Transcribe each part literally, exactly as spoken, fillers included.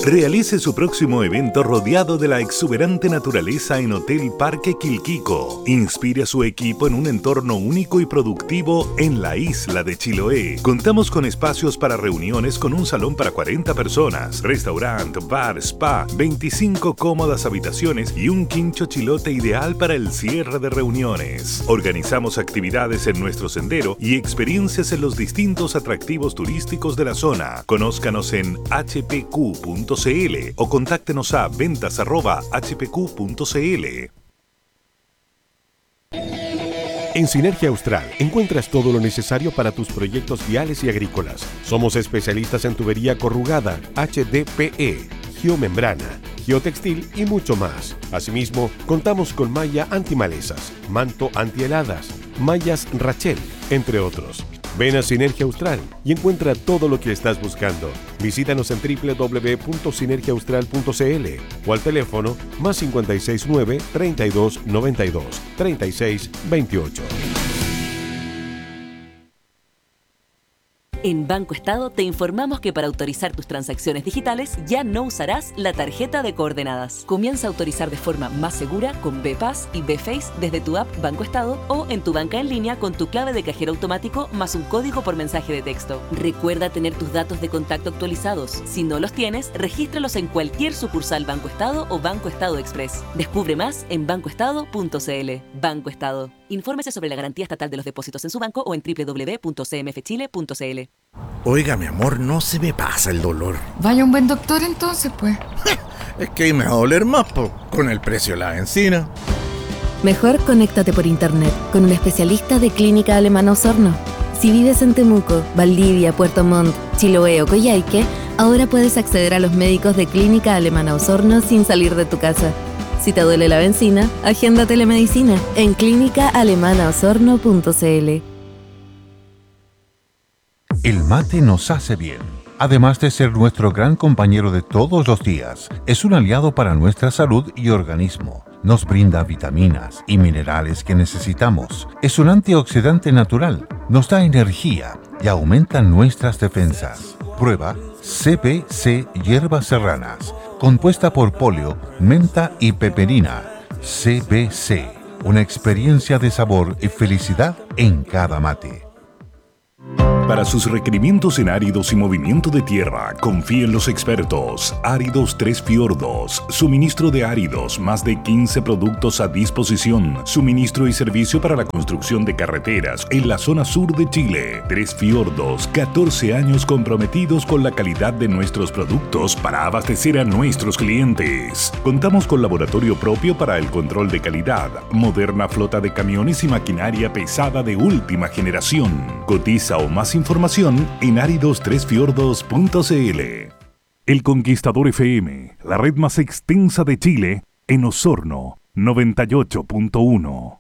Realice su próximo evento rodeado de la exuberante naturaleza en Hotel Parque Quilquico. Inspire a su equipo en un entorno único y productivo en la isla de Chiloé. Contamos con espacios para reuniones con un salón para cuarenta personas, restaurante, bar, spa, veinticinco cómodas habitaciones y un quincho chilote ideal para el cierre de reuniones. Organizamos actividades en nuestro sendero y experiencias en los distintos atractivos turísticos de la zona. Conózcanos en h p q punto c l o contáctenos a ventas arroba h p q punto c l. En Sinergia Austral encuentras todo lo necesario para tus proyectos viales y agrícolas. Somos especialistas en tubería corrugada, H D P E, geomembrana, geotextil y mucho más. Asimismo, contamos con malla antimalezas, manto antiheladas, mallas Rachel, entre otros. Ven a Sinergia Austral y encuentra todo lo que estás buscando. Visítanos en doble u doble u doble u punto sinergia austral punto c l o al teléfono más cinco seis nueve, treinta y dos, noventa y dos, treinta y seis, veintiocho. En Banco Estado te informamos que para autorizar tus transacciones digitales ya no usarás la tarjeta de coordenadas. Comienza a autorizar de forma más segura con B Pass y B Face desde tu app Banco Estado o en tu banca en línea con tu clave de cajero automático más un código por mensaje de texto. Recuerda tener tus datos de contacto actualizados. Si no los tienes, regístralos en cualquier sucursal Banco Estado o Banco Estado Express. Descubre más en banco estado punto c l. Banco Estado. Infórmese sobre la garantía estatal de los depósitos en su banco o en doble u doble u doble u punto c m f chile punto c l. Oiga, mi amor, no se me pasa el dolor. Vaya un buen doctor entonces, pues. Es que ahí me va a doler más, po, con el precio de la benzina. Mejor conéctate por internet con un especialista de Clínica Alemana Osorno. Si vives en Temuco, Valdivia, Puerto Montt, Chiloé o Coyhaique, ahora puedes acceder a los médicos de Clínica Alemana Osorno sin salir de tu casa. Si te duele la benzina, agenda telemedicina en clínica alemana osorno punto c l. El mate nos hace bien. Además de ser nuestro gran compañero de todos los días, es un aliado para nuestra salud y organismo. Nos brinda vitaminas y minerales que necesitamos. Es un antioxidante natural, nos da energía y aumenta nuestras defensas. Prueba C B C Hierbas Serranas, compuesta por polio, menta y peperina. C B C, una experiencia de sabor y felicidad en cada mate. Para sus requerimientos en áridos y movimiento de tierra, confíe en los expertos. Áridos Tres Fiordos. Suministro de áridos, más de quince productos a disposición. Suministro y servicio para la construcción de carreteras en la zona sur de Chile. Tres Fiordos, catorce años comprometidos con la calidad de nuestros productos para abastecer a nuestros clientes. Contamos con laboratorio propio para el control de calidad, moderna flota de camiones y maquinaria pesada de última generación. Cotiza o más información en áridos tres fiordos punto c l. El Conquistador F M, la red más extensa de Chile, en Osorno, noventa y ocho punto uno.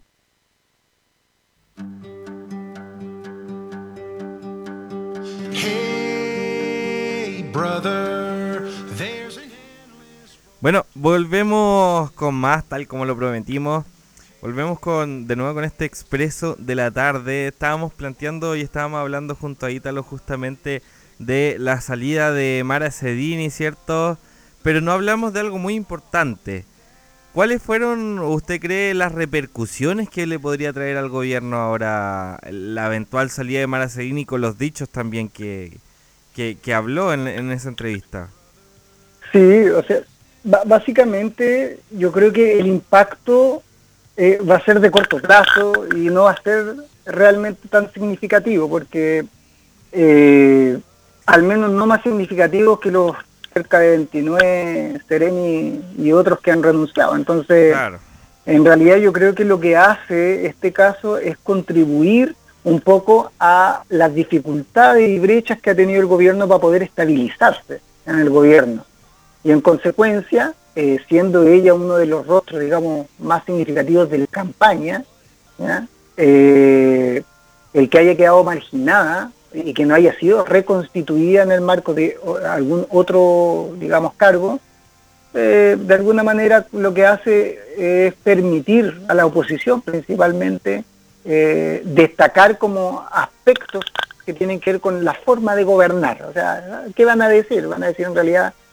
Hey, brother, there's a... Bueno, volvemos con más, tal como lo prometimos. Volvemos con de nuevo con este expreso de la tarde. Estábamos planteando y estábamos hablando junto a Ítalo justamente de la salida de Mara Sedini, ¿cierto? Pero no hablamos de algo muy importante. ¿Cuáles fueron, usted cree, las repercusiones que le podría traer al gobierno ahora la eventual salida de Mara Sedini, con los dichos también que, que, que habló en, en esa entrevista? Sí, o sea, b- básicamente yo creo que el impacto Eh, va a ser de corto plazo y no va a ser realmente tan significativo, porque eh, al menos no más significativo que los cerca de veintinueve Sereni y otros que han renunciado. Entonces, claro, en realidad yo creo que lo que hace este caso es contribuir un poco a las dificultades y brechas que ha tenido el gobierno para poder estabilizarse en el gobierno. Y en consecuencia, eh, siendo ella uno de los rostros, digamos, más significativos de la campaña, ¿ya? Eh, el que haya quedado marginada y que no haya sido reconstituida en el marco de algún otro, digamos, cargo, eh, de alguna manera lo que hace es permitir a la oposición principalmente eh, destacar como aspectos que tienen que ver con la forma de gobernar. O sea, ¿qué van a decir? Van a decir en realidad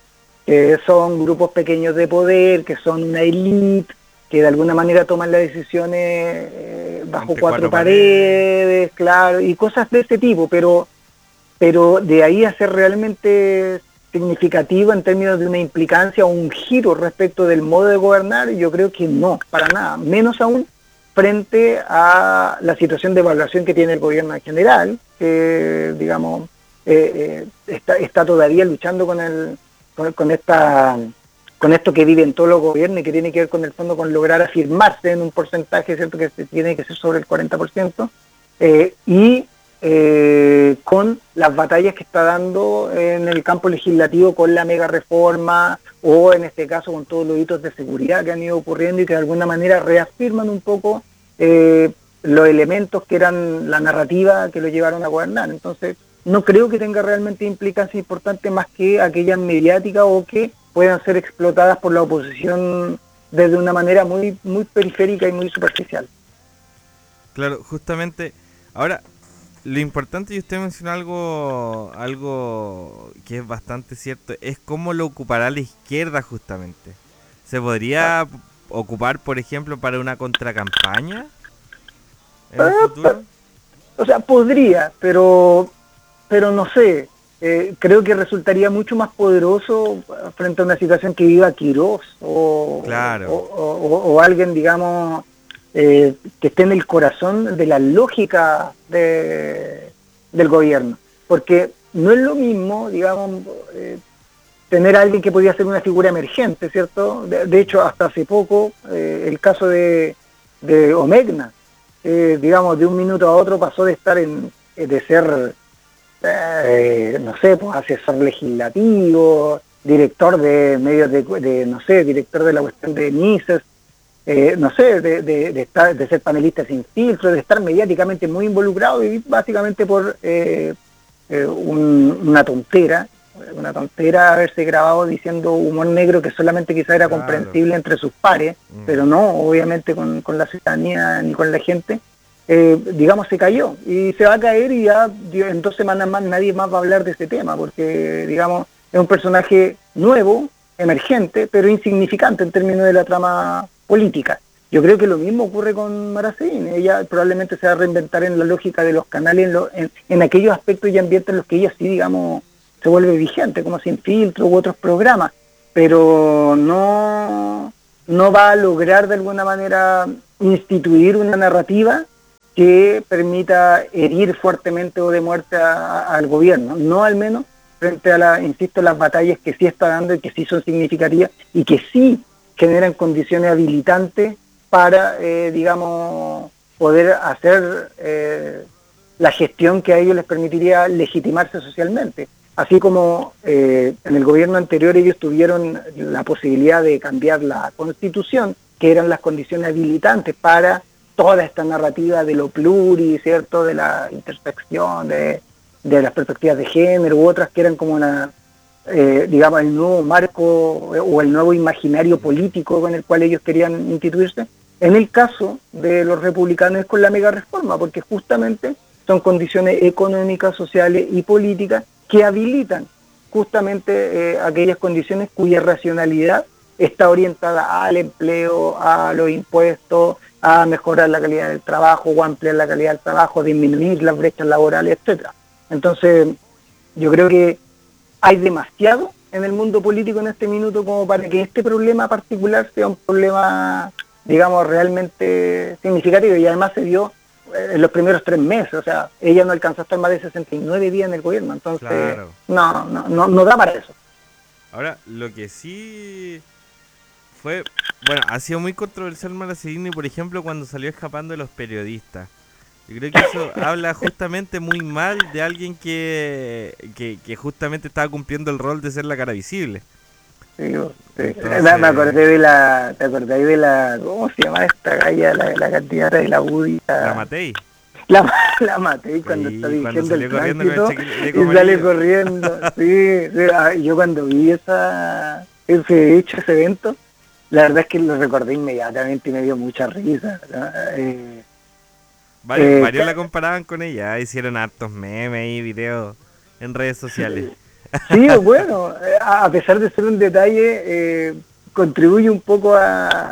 que son grupos pequeños de poder, que son una élite, que de alguna manera toman las decisiones eh, bajo Entre cuatro, cuatro paredes, paredes. claro, y cosas de ese tipo, pero, pero de ahí a ser realmente significativo en términos de una implicancia o un giro respecto del modo de gobernar, yo creo que no, para nada, menos aún frente a la situación de evaluación que tiene el gobierno en general, que digamos eh, eh, está, está todavía luchando con el con, con esta con esto que viven todos los gobiernos y que tiene que ver con el fondo con lograr afirmarse en un porcentaje, cierto, que se tiene que ser sobre el cuarenta por ciento, eh, y eh, con las batallas que está dando en el campo legislativo con la mega reforma, o en este caso con todos los hitos de seguridad que han ido ocurriendo y que de alguna manera reafirman un poco eh, los elementos que eran la narrativa que lo llevaron a gobernar. Entonces, no creo que tenga realmente implicancia importante más que aquellas mediáticas o que puedan ser explotadas por la oposición desde una manera muy muy periférica y muy superficial. Claro, justamente, ahora, lo importante, y usted mencionó algo, algo que es bastante cierto, es cómo lo ocupará la izquierda justamente. ¿Se podría ah. ocupar, por ejemplo, para una contracampaña en el futuro? O sea, podría, pero, pero no sé. Eh, creo que resultaría mucho más poderoso frente a una situación que viva Quirós o, claro. o, o, o alguien, digamos, eh, que esté en el corazón de la lógica de, del gobierno. Porque no es lo mismo, digamos, eh, tener a alguien que podía ser una figura emergente, ¿cierto? De, de hecho, hasta hace poco, eh, el caso de, de Omegna, eh, digamos, de un minuto a otro pasó de estar en, de ser... Eh, no sé, pues asesor legislativo, director de medios de, de no sé, director de la cuestión de Mises, eh, no sé, de, de, de, estar, de ser panelista sin filtro, de estar mediáticamente muy involucrado y básicamente por eh, eh, un, una tontera, una tontera haberse grabado diciendo humor negro que solamente quizá era claro. comprensible entre sus pares, mm. pero no, obviamente con, con la ciudadanía ni con la gente. Eh, digamos se cayó y se va a caer y ya en dos semanas más nadie más va a hablar de ese tema porque digamos es un personaje nuevo, emergente, pero insignificante en términos de la trama política. Yo creo que lo mismo ocurre con Maracín. Ella probablemente se va a reinventar en la lógica de los canales, en, lo, en, en aquellos aspectos y ambientes en los que ella sí, digamos, se vuelve vigente, como Sin Filtro u otros programas, pero no, no va a lograr de alguna manera instituir una narrativa que permita herir fuertemente o de muerte a, a, al gobierno, no al menos frente a la, insisto, las batallas que sí está dando y que sí son significativas y que sí generan condiciones habilitantes para, eh, digamos, poder hacer eh, la gestión que a ellos les permitiría legitimarse socialmente. Así como eh, en el gobierno anterior ellos tuvieron la posibilidad de cambiar la Constitución, que eran las condiciones habilitantes para toda esta narrativa de lo pluri, ¿cierto?, de la intersección, de, de las perspectivas de género u otras que eran como una, eh, digamos, el nuevo marco o el nuevo imaginario político con el cual ellos querían instituirse. En el caso de los republicanos es con la mega reforma, porque justamente son condiciones económicas, sociales y políticas que habilitan justamente eh, aquellas condiciones cuya racionalidad está orientada al empleo, a los impuestos, a mejorar la calidad del trabajo o ampliar la calidad del trabajo, disminuir las brechas laborales, etcétera. Entonces, yo creo que hay demasiado en el mundo político en este minuto como para que este problema particular sea un problema, digamos, realmente significativo, y además se dio en los primeros tres meses, o sea, ella no alcanzó a estar más de sesenta y nueve días en el gobierno, entonces claro. no, no, no, no da para eso. Ahora, lo que sí fue, bueno, ha sido muy controversial Maracini, por ejemplo, cuando salió escapando de los periodistas. Yo creo que eso habla justamente muy mal de alguien que, que, que justamente estaba cumpliendo el rol de ser la cara visible. Sí, sí. Entonces... me acordé de la, te acordé de la, ¿cómo se llama esta galla? La, la candidata de la U D I. La, la Matei. La, la Matei cuando sí, está dirigiendo el tránsito y sale corriendo. Sí, sí, yo cuando vi esa, ese hecho, ese evento, la verdad es que lo recordé inmediatamente y me dio mucha risa, ¿no? Eh, varios eh, varios la comparaban con ella, hicieron hartos memes y videos en redes sociales. Sí, bueno, a pesar de ser un detalle, eh, contribuye un poco a,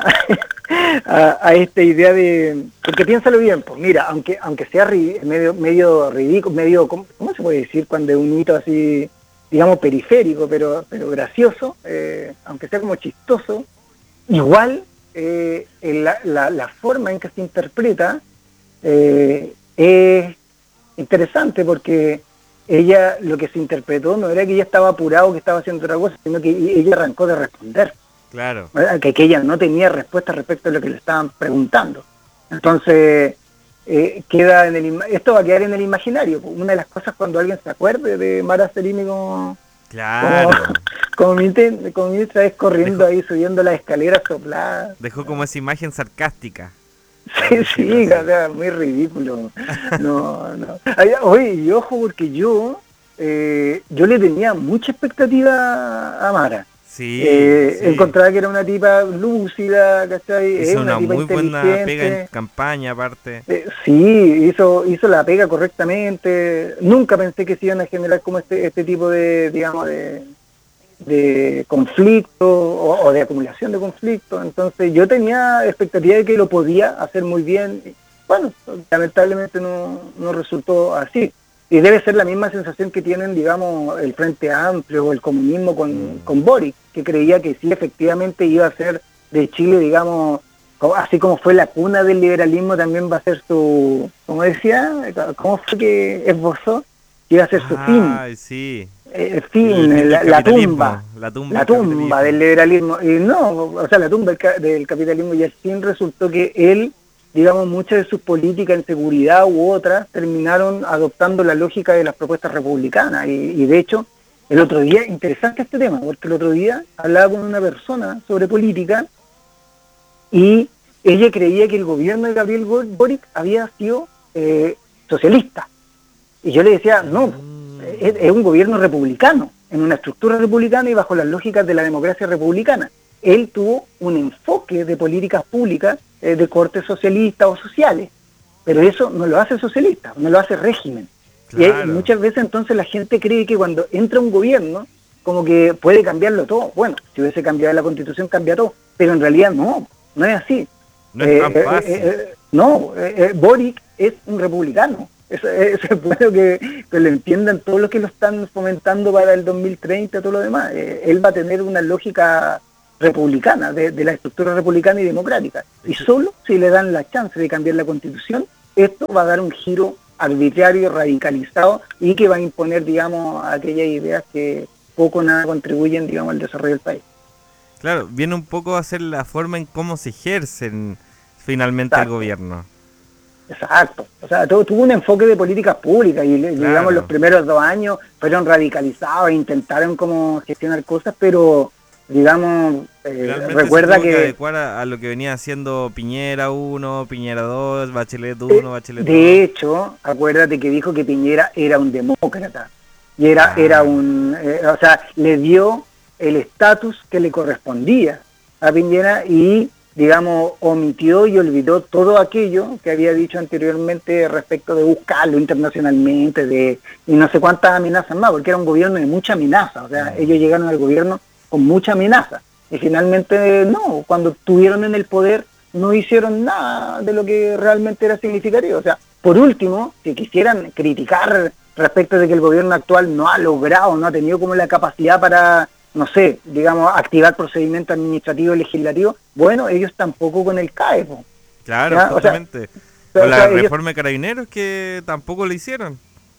a, a esta idea de... Porque piénsalo bien, pues mira, aunque aunque sea ri, medio medio ridículo, medio, ¿cómo, ¿cómo se puede decir cuando es un hito así, digamos, periférico, pero pero gracioso, eh, aunque sea como chistoso, igual eh, la, la, la forma en que se interpreta eh, es interesante porque ella, lo que se interpretó no era que ella estaba apurado, que estaba haciendo otra cosa, sino que ella arrancó de responder. Claro. Que, que ella no tenía respuesta respecto a lo que le estaban preguntando. Entonces, eh, queda en el esto va a quedar en el imaginario. Una de las cosas cuando alguien se acuerde de Mara Zerini como, claro. como, como, ministra, como ministra es corriendo dejó, ahí, subiendo las escaleras sopladas. Dejó como esa imagen sarcástica. Sí, sí, o sea, muy ridículo. No, no. Oye, y ojo, porque yo, eh, yo le tenía mucha expectativa a Mara. Sí, eh, sí. Encontraba que era una tipa lúcida, ¿cachai? Hizo es una, una tipa muy buena pega en inteligente. campaña, aparte. Eh, sí, hizo hizo la pega correctamente. Nunca pensé que se iban a generar como este este tipo de, digamos, de, de conflicto o, o de acumulación de conflictos. Entonces yo tenía expectativa de que lo podía hacer muy bien. Bueno, lamentablemente no, no resultó así. Y debe ser la misma sensación que tienen, digamos, el Frente Amplio o el comunismo con, con Boric, que creía que sí, efectivamente iba a ser de Chile, digamos, así como fue la cuna del liberalismo, también va a ser su, como decía, ¿cómo fue que esbozó? Iba a ser su ah, fin. Sí. El fin, el, el la, la tumba, la tumba, la tumba del liberalismo. Y no, o sea, la tumba del, del capitalismo, y al fin resultó que él, digamos, muchas de sus políticas en seguridad u otras terminaron adoptando la lógica de las propuestas republicanas. Y, y de hecho, el otro día, interesante este tema, porque el otro día hablaba con una persona sobre política y ella creía que el gobierno de Gabriel Boric había sido eh, socialista. Y yo le decía, no, es, es un gobierno republicano, en una estructura republicana y bajo las lógicas de la democracia republicana. Él tuvo un enfoque de políticas públicas eh, de corte socialista o sociales, pero eso no lo hace socialista, no lo hace régimen. Claro. Y muchas veces entonces la gente cree que cuando entra un gobierno, como que puede cambiarlo todo. Bueno, si hubiese cambiado la Constitución, cambia todo, pero en realidad no, no es así. No es tan eh, fácil. Eh, eh, no, eh, Boric es un republicano. Eso, eso es bueno que, que lo entiendan todos los que lo están fomentando para el dos mil treinta y todo lo demás. Eh, él va a tener una lógica republicana, de, de la estructura republicana y democrática. Y solo si le dan la chance de cambiar la Constitución, esto va a dar un giro arbitrario, radicalizado, y que va a imponer, digamos, aquellas ideas que poco o nada contribuyen, digamos, al desarrollo del país. Claro, viene un poco a ser la forma en cómo se ejercen finalmente Exacto. el gobierno. Exacto. O sea, todo, tuvo un enfoque de políticas públicas y, claro. digamos, los primeros dos años fueron radicalizados e intentaron como gestionar cosas, pero digamos, eh, recuerda se tuvo que... que adecuar a, a lo que venía haciendo Piñera uno, Piñera dos, Bachelet uno, eh, Bachelet dos. De hecho, acuérdate que dijo que Piñera era un demócrata. Y era, ah. era un... Eh, o sea, le dio el estatus que le correspondía a Piñera y, digamos, omitió y olvidó todo aquello que había dicho anteriormente respecto de buscarlo internacionalmente, de y no sé cuántas amenazas más, porque era un gobierno de mucha amenaza. O sea, ah. ellos llegaron al gobierno con mucha amenaza. Y finalmente no, cuando estuvieron en el poder no hicieron nada de lo que realmente era significativo. O sea, por último, si quisieran criticar respecto de que el gobierno actual no ha logrado, no ha tenido como la capacidad para, no sé, digamos, activar procedimientos administrativos y legislativos, bueno, ellos tampoco con el C A E. Po. Claro, ¿ya? justamente. O sea, con la o sea, reforma ellos... de Carabineros que tampoco lo hicieron.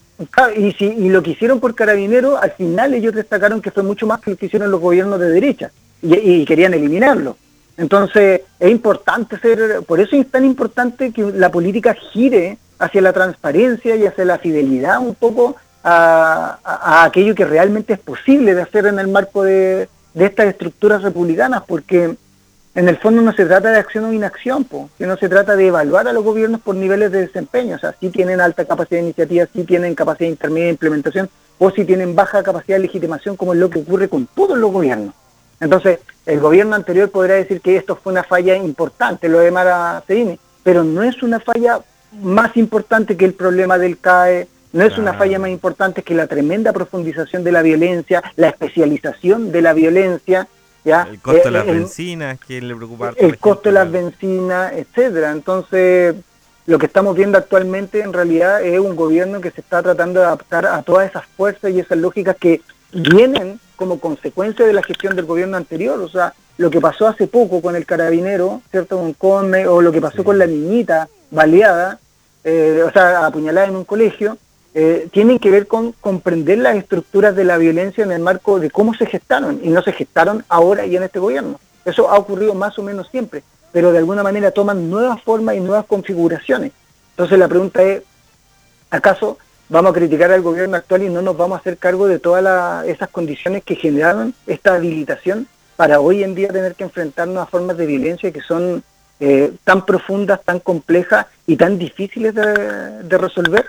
Y, si, y lo que hicieron por Carabineros, al final ellos destacaron que fue mucho más que lo que hicieron los gobiernos de derecha y, y querían eliminarlo. Entonces es importante ser, por eso es tan importante que la política gire hacia la transparencia y hacia la fidelidad un poco a, a, a aquello que realmente es posible de hacer en el marco de, de estas estructuras republicanas, porque en el fondo no se trata de acción o inacción, po, sino se trata de evaluar a los gobiernos por niveles de desempeño. O sea, si tienen alta capacidad de iniciativa, si tienen capacidad intermedia de implementación, o si tienen baja capacidad de legitimación, como es lo que ocurre con todos los gobiernos. Entonces, el gobierno anterior podrá decir que esto fue una falla importante, lo de Mara Zerini, pero no es una falla más importante que el problema del C A E, No es Claro. una falla más importante que la tremenda profundización de la violencia, la especialización de la violencia, ¿ya? El costo de Eh, las el- bencinas, que le preocupa harto a el la costo de gente, las claro. bencinas, etcétera. Entonces, lo que estamos viendo actualmente en realidad es un gobierno que se está tratando de adaptar a todas esas fuerzas y esas lógicas que vienen como consecuencia de la gestión del gobierno anterior. O sea, lo que pasó hace poco con el carabinero, ¿cierto? Con Conme, o lo que pasó Sí. con la niñita baleada, eh, o sea, apuñalada en un colegio, eh, tienen que ver con comprender las estructuras de la violencia en el marco de cómo se gestaron, y no se gestaron ahora y en este gobierno. Eso ha ocurrido más o menos siempre, pero de alguna manera toman nuevas formas y nuevas configuraciones. Entonces la pregunta es, ¿acaso vamos a criticar al gobierno actual y no nos vamos a hacer cargo de todas la- esas condiciones que generaron esta habilitación para hoy en día tener que enfrentarnos a formas de violencia que son eh, tan profundas, tan complejas y tan difíciles de, de resolver?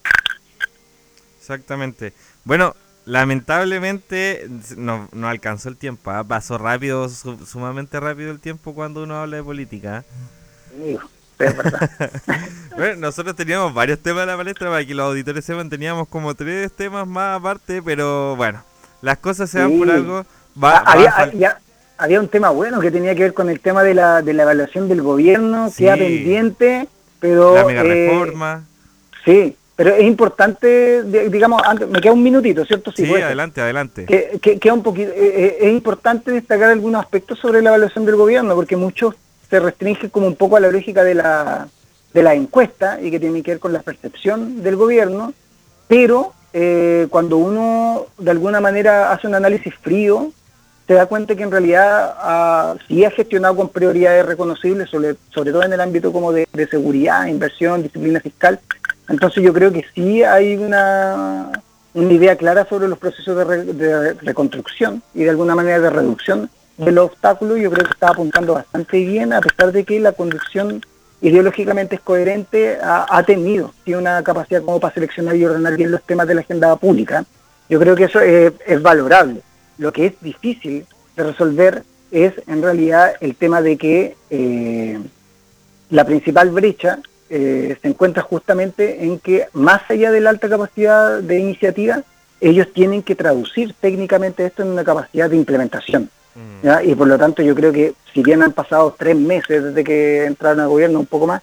Exactamente. Bueno, lamentablemente no, no alcanzó el tiempo, ¿ah? Pasó rápido, su- sumamente rápido el tiempo cuando uno habla de política. Digo, es verdad. Bueno, nosotros teníamos varios temas en la palestra para que los auditores sepan, teníamos como tres temas más aparte, pero bueno, las cosas se dan Sí. por algo. Va, Ah, va había, a fal- ya- había un tema bueno que tenía que ver con el tema de la, de la evaluación del gobierno, Sí. queda pendiente, pero... la mega eh, reforma. Sí, pero es importante, di- digamos, antes, me queda un minutito, ¿cierto? Sí, puede ser. adelante, adelante. Que, que- queda un poquito, eh, eh, es importante destacar algunos aspectos sobre la evaluación del gobierno, porque muchos se restringen como un poco a la lógica de la, de la encuesta y que tiene que ver con la percepción del gobierno, pero eh, cuando uno de alguna manera hace un análisis frío, se da cuenta que en realidad ah, sí ha gestionado con prioridades reconocibles, sobre, sobre todo en el ámbito como de, de seguridad, inversión, disciplina fiscal. Entonces yo creo que sí hay una, una idea clara sobre los procesos de, re- de reconstrucción y de alguna manera de reducción de los obstáculos. Yo creo que está apuntando bastante bien, a pesar de que la conducción ideológicamente es coherente, ha, ha tenido, tiene una capacidad como para seleccionar y ordenar bien los temas de la agenda pública. Yo creo que eso es, es valorable. Lo que es difícil de resolver es en realidad el tema de que eh, la principal brecha eh, se encuentra justamente en que, más allá de la alta capacidad de iniciativa, ellos tienen que traducir técnicamente esto en una capacidad de implementación. ¿Ya? Y por lo tanto yo creo que, si bien han pasado tres meses desde que entraron al gobierno, un poco más,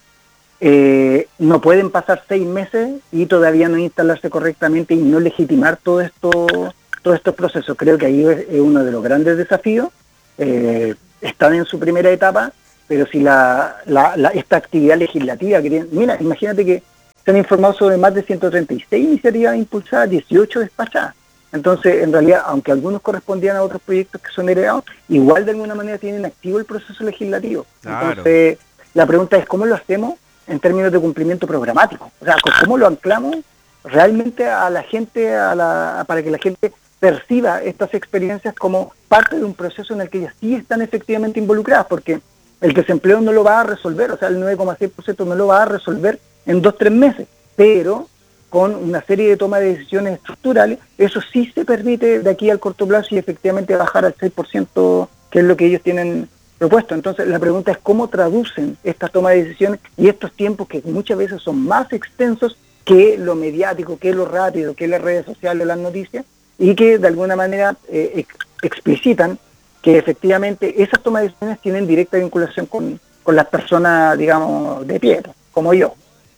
eh, no pueden pasar seis meses y todavía no instalarse correctamente y no legitimar todo esto, todos estos procesos. Creo que ahí es, es uno de los grandes desafíos. Eh, están en su primera etapa, pero si la, la, la esta actividad legislativa que tienen, mira, imagínate que se han informado sobre más de ciento treinta y seis iniciativas impulsadas, dieciocho despachadas. Entonces, en realidad, aunque algunos correspondían a otros proyectos que son heredados, igual de alguna manera tienen activo el proceso legislativo. Claro. Entonces, la pregunta es cómo lo hacemos en términos de cumplimiento programático. O sea, cómo lo anclamos realmente a la gente, a la, para que la gente perciba estas experiencias como parte de un proceso en el que ellas sí están efectivamente involucradas, porque el desempleo no lo va a resolver, o sea, el nueve coma seis por ciento no lo va a resolver en dos, tres meses, pero con una serie de toma de decisiones estructurales, eso sí se permite de aquí al corto plazo y efectivamente bajar al seis por ciento, que es lo que ellos tienen propuesto. Entonces la pregunta es cómo traducen estas tomas de decisiones y estos tiempos que muchas veces son más extensos que lo mediático, que lo rápido, que las redes sociales, las noticias, y que de alguna manera eh, ex explicitan que efectivamente esas tomas de decisiones tienen directa vinculación con, con las personas, digamos, de pie, como yo.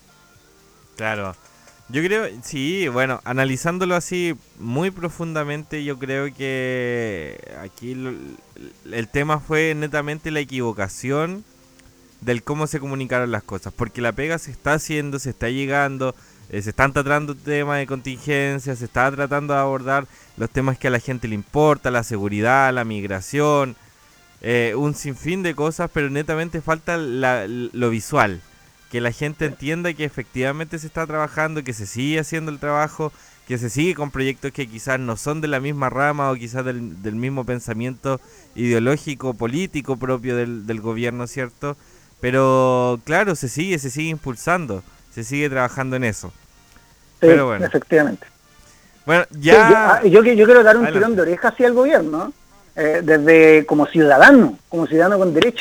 Claro. Yo creo, sí, bueno, analizándolo así muy profundamente, yo creo que aquí lo, el tema fue netamente la equivocación del cómo se comunicaron las cosas, porque la pega se está haciendo, se está llegando, eh, se están tratando temas de contingencia, se está tratando de abordar los temas que a la gente le importa, la seguridad, la migración, eh, un sinfín de cosas, pero netamente falta la, lo visual. Que la gente entienda que efectivamente se está trabajando, que se sigue haciendo el trabajo, que se sigue con proyectos que quizás no son de la misma rama o quizás del, del mismo pensamiento ideológico, político propio del, del gobierno, ¿cierto? Pero claro, se sigue, se sigue impulsando, se sigue trabajando en eso. Sí, pero bueno. Efectivamente. Bueno, ya... Sí, yo, yo, yo quiero dar un Adelante. tirón de oreja hacia el gobierno, eh, desde como ciudadano, como ciudadano con derecho. Ah,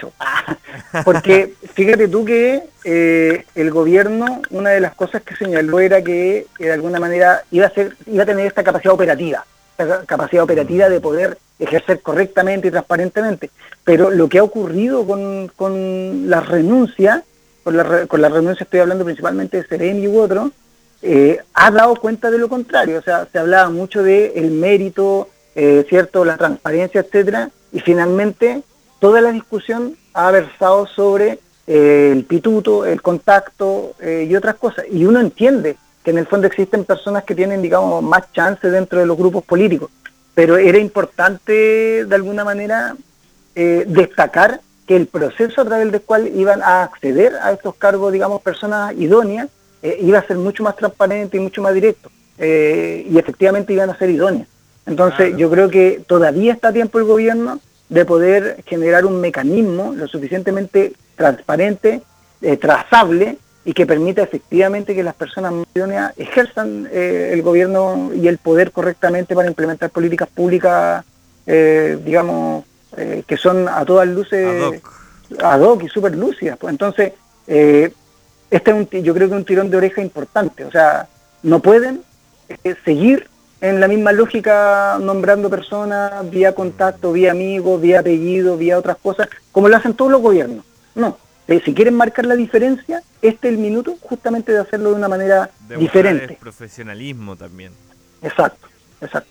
Porque fíjate tú que eh, el gobierno, una de las cosas que señaló era que, que de alguna manera iba a ser, iba a tener esta capacidad operativa, esta capacidad operativa de poder ejercer correctamente y transparentemente. Pero lo que ha ocurrido con, con las renuncias, con la, re- con las renuncias estoy hablando principalmente de Seremi u otro, eh, ha dado cuenta de lo contrario. O sea, se hablaba mucho de el mérito, eh, cierto, la transparencia, etcétera, y finalmente toda la discusión ha versado sobre eh, el pituto, el contacto eh, y otras cosas. Y uno entiende que en el fondo existen personas que tienen, digamos, más chance dentro de los grupos políticos, pero era importante de alguna manera eh, destacar que el proceso a través del cual iban a acceder a estos cargos, digamos, personas idóneas, eh, iba a ser mucho más transparente y mucho más directo, eh, y efectivamente iban a ser idóneas. Entonces, claro, yo creo que todavía está a tiempo el gobierno de poder generar un mecanismo lo suficientemente transparente, eh, trazable, y que permita efectivamente que las personas más idóneas ejerzan eh, el gobierno y el poder correctamente para implementar políticas públicas, eh, digamos, eh, que son a todas luces ad hoc, ad hoc y súper lúcidas. Pues entonces, eh, este es un, yo creo que es un tirón de oreja importante. O sea, no pueden eh, seguir en la misma lógica nombrando personas vía contacto, vía amigos, vía apellido, vía otras cosas, como lo hacen todos los gobiernos. No. Si quieren marcar la diferencia, este es el minuto justamente de hacerlo de una manera de diferente. El profesionalismo también. Exacto, exacto.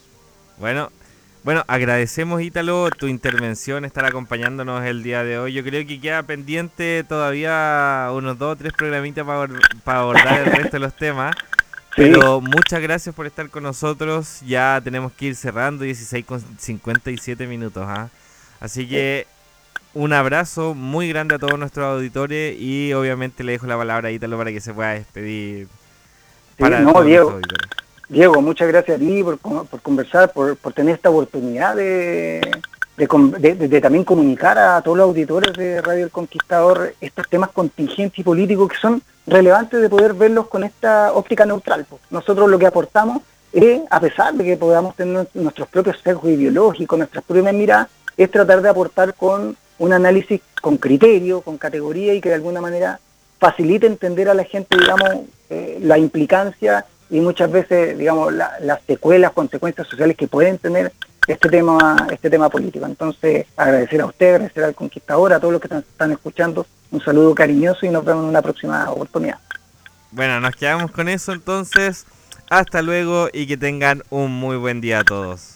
Bueno, bueno, agradecemos, Ítalo, tu intervención, estar acompañándonos el día de hoy. Yo creo que queda pendiente todavía unos dos o tres programitas para, para abordar el resto de los temas. Sí. Pero muchas gracias por estar con nosotros. Ya tenemos que ir cerrando, dieciséis con cincuenta y siete minutos. ¿eh? Así que un abrazo muy grande a todos nuestros auditores y obviamente le dejo la palabra a Ítalo para que se pueda despedir. Sí, no, Diego, Diego, muchas gracias a ti por, por conversar, por, por tener esta oportunidad de, de, de, de, de también comunicar a todos los auditores de Radio El Conquistador estos temas contingentes y políticos que son relevantes de poder verlos con esta óptica neutral. Nosotros lo que aportamos es, a pesar de que podamos tener nuestros propios sesgos ideológicos, nuestras propias miradas, es tratar de aportar con un análisis con criterio, con categoría y que de alguna manera facilite entender a la gente, digamos, eh, la implicancia y muchas veces, digamos, la, las secuelas, consecuencias sociales que pueden tener este tema este tema político. Entonces, agradecer a usted, agradecer al Conquistador, a todos los que están escuchando, un saludo cariñoso y nos vemos en una próxima oportunidad. Bueno, nos quedamos con eso entonces. Hasta luego y que tengan un muy buen día a todos.